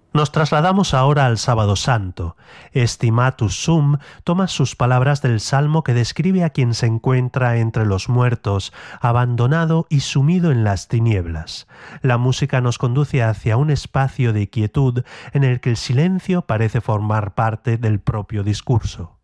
Nos trasladamos ahora al Sábado Santo. Estimatus sum toma sus palabras del Salmo que describe a quien se encuentra entre los muertos, abandonado y sumido en las tinieblas. La música nos conduce hacia un espacio de quietud en el que el silencio parece formar parte del propio discurso.